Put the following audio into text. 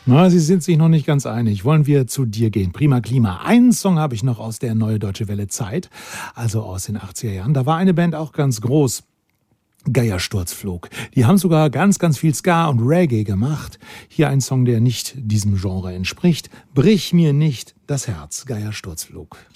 Na, Sie sind sich noch nicht ganz einig. Wollen wir zu dir gehen? Prima Klima. Einen Song habe ich noch aus der Neue Deutsche Welle Zeit, also aus den 80er Jahren. Da war eine Band auch ganz groß. Geiersturzflug. Die haben sogar ganz, ganz viel Ska und Reggae gemacht. Hier ein Song, der nicht diesem Genre entspricht. Brich mir nicht das Herz, Geiersturzflug.